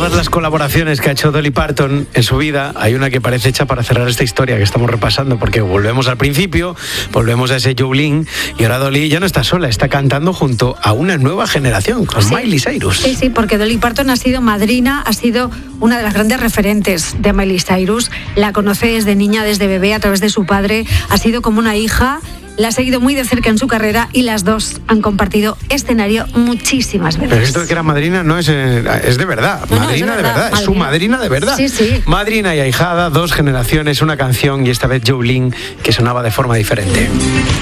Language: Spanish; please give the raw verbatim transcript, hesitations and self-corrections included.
todas las colaboraciones que ha hecho Dolly Parton en su vida, hay una que parece hecha para cerrar esta historia que estamos repasando, porque volvemos al principio, volvemos a ese Jolene, y ahora Dolly ya no está sola, está cantando junto a una nueva generación, con sí. Miley Cyrus. Sí, sí, porque Dolly Parton ha sido madrina, ha sido una de las grandes referentes de Miley Cyrus. La conoce desde niña, desde bebé, a través de su padre. Ha sido como una hija. La ha seguido muy de cerca en su carrera y las dos han compartido escenario muchísimas veces. Pero esto de que era madrina no es, eh, es de verdad. No, no, madrina es de de verdad, verdad, madrina. es su madrina de verdad. Sí, sí. Madrina y ahijada, dos generaciones, una canción, y esta vez Jolene, que sonaba de forma diferente.